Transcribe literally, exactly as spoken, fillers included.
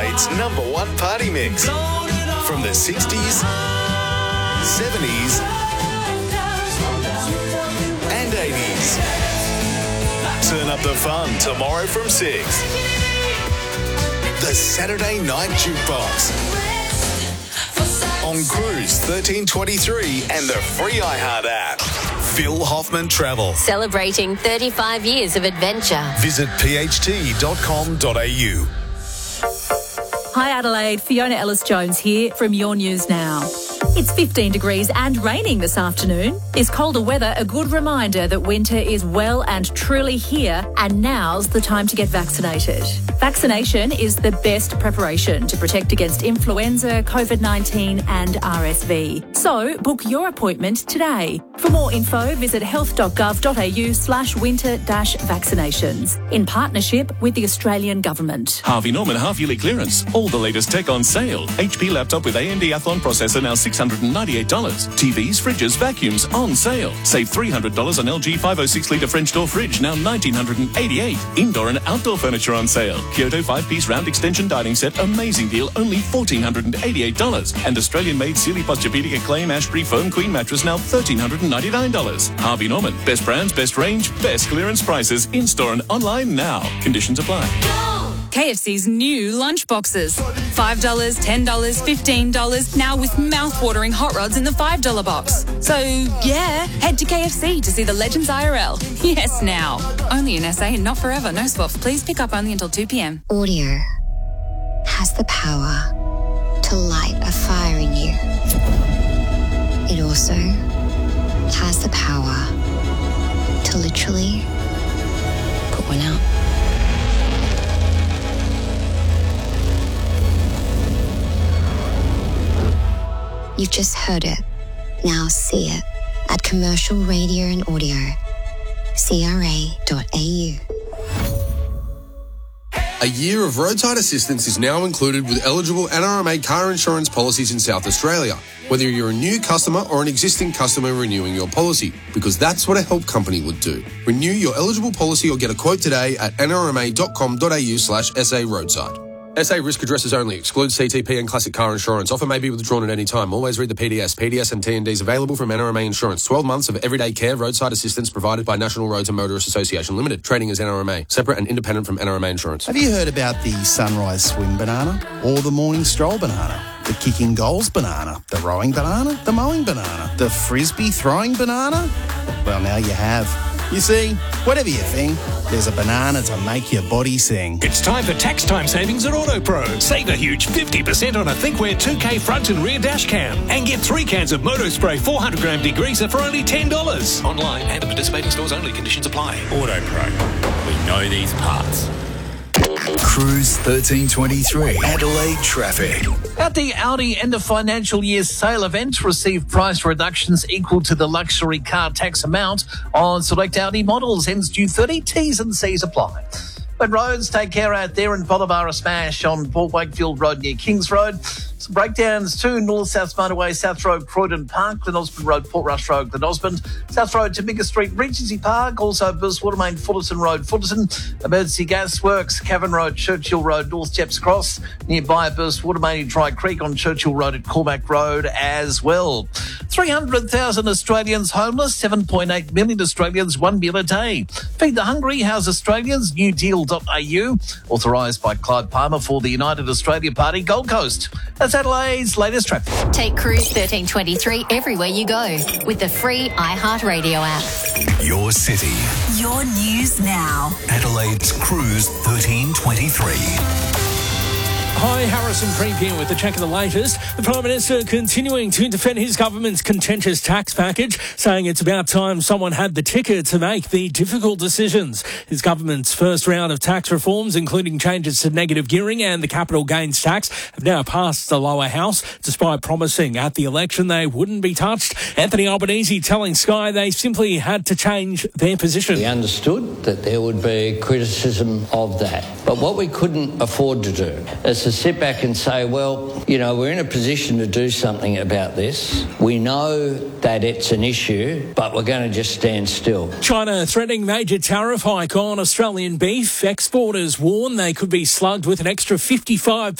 Adelaide's number one party mix. From the sixties, seventies and eighties. Turn up the fun tomorrow from six. The Saturday Night Jukebox. On Cruise thirteen twenty-three and the free iHeart app. Phil Hoffman Travel. Celebrating thirty-five years of adventure. Visit p h t dot com dot a u. Hi Adelaide, Fiona Ellis-Jones here from Your News Now. It's fifteen degrees and raining this afternoon. Is colder weather a good reminder that winter is well and truly here, and now's the time to get vaccinated? Vaccination is the best preparation to protect against influenza, COVID nineteen and R S V. So book your appointment today. For more info, visit health dot gov dot a u slash winter dash vaccinations in partnership with the Australian Government. Harvey Norman half-yearly clearance. All the latest tech on sale. H P laptop with A M D Athlon processor now six hundred ninety-eight dollars. T Vs, fridges, vacuums on sale. Save three hundred dollars on L G five oh six litre French door fridge, now one thousand nine hundred eighty-eight dollars. Indoor and outdoor furniture on sale. Kyoto five-piece round extension dining set, amazing deal, only one thousand four hundred eighty-eight dollars. And Australian-made Sealy Posturepedic Acclaim Ashbury Foam Queen mattress, now one thousand three hundred ninety-nine dollars. Harvey Norman. Best brands, best range, best clearance prices. In-store and online now. Conditions apply. K F C's new lunch boxes. five dollars, ten dollars, fifteen dollars, now with mouth-watering hot rods in the five dollar box. So, yeah, head to K F C to see the Legends I R L. Yes, now. Only in S A and not forever. No swaps. Please pick up only until two p.m. Audio has the power to light a fire in you. It also has the power to literally put one out. You've just heard it. Now see it at Commercial Radio and Audio. C R A dot A U. A year of roadside assistance is now included with eligible N R M A car insurance policies in South Australia, whether you're a new customer or an existing customer renewing your policy, because that's what a help company would do. Renew your eligible policy or get a quote today at n r m a dot com dot a u slash S A roadside. S A risk addresses only. Excludes C T P and classic car insurance. Offer may be withdrawn at any time. Always read the P D S. P D S and T and Ds available from N R M A Insurance. twelve months of everyday care roadside assistance provided by National Roads and Motorists Association Limited. Trading as N R M A. Separate and independent from N R M A Insurance. Have you heard about the sunrise swim banana? Or the morning stroll banana? The kicking goals banana? The rowing banana? The mowing banana? The frisbee throwing banana? Well, now you have. You see, whatever you think, there's a banana to make your body sing. It's time for tax time savings at AutoPro. Save a huge fifty percent on a ThinkWare two K front and rear dash cam. And get three cans of Motospray four hundred gram degreaser for only ten dollars. Online and at participating stores only. Conditions apply. AutoPro. We know these parts. Cruise thirteen twenty-three. Adelaide traffic. At the Audi end of financial year sale event, receive price reductions equal to the luxury car tax amount on select Audi models. Ends due thirty. T's and C's apply. But roads, take care out there in Bolivar Smash on Port Wakefield Road near Kings Road. Some breakdowns too. North-South Motorway, South Road, Croydon Park, Glen Osmond Road, Port Rush Road, Glen Osmond, South Road to Bigger Street, Regency Park, also Burst Watermain, Fullerton Road, Fullerton, Emergency Gas Works, Cavern Road, Churchill Road, North Steps Cross, nearby Burst Watermain, Dry Creek on Churchill Road at Cormac Road as well. three hundred thousand Australians homeless, seven point eight million Australians, one meal a day. Feed the Hungry, House Australians, new deal dot a u, authorised by Clyde Palmer for the United Australia Party, Gold Coast. That's Adelaide's latest traffic. Take Cruise thirteen twenty-three everywhere you go with the free iHeartRadio app. Your city. Your News Now. Adelaide's Cruise thirteen twenty-three. Hi, Harrison Preep here with the check of the latest. The Prime Minister continuing to defend his government's contentious tax package, saying it's about time someone had the ticket to make the difficult decisions. His government's first round of tax reforms, including changes to negative gearing and the capital gains tax, have now passed the lower house, despite promising at the election they wouldn't be touched. Anthony Albanese telling Sky they simply had to change their position. We understood that there would be criticism of that. But what we couldn't afford to do is to sit back and say, well, you know, we're in a position to do something about this. We know that it's an issue, but we're going to just stand still. China threatening major tariff hike on Australian beef. Exporters warn they could be slugged with an extra fifty-five